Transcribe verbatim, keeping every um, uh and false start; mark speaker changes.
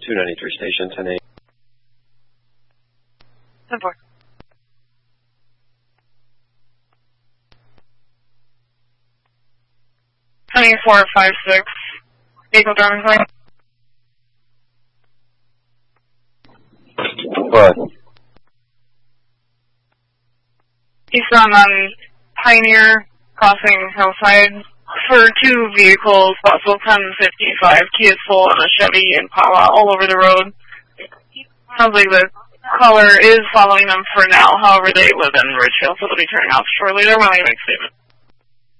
Speaker 1: two ninety-three station, ten eight.
Speaker 2: ten four. twenty-four five six. Vehicle driver's line.
Speaker 1: What?
Speaker 2: He's on um, Pioneer crossing Hillside for two vehicles, possible ten fifty-five, Kia Soul and a Chevy Impala all over the road. Sounds like the caller is following them for now, however they live in Ridgefield, so they'll be turning off shortly. They're willing to make a statement.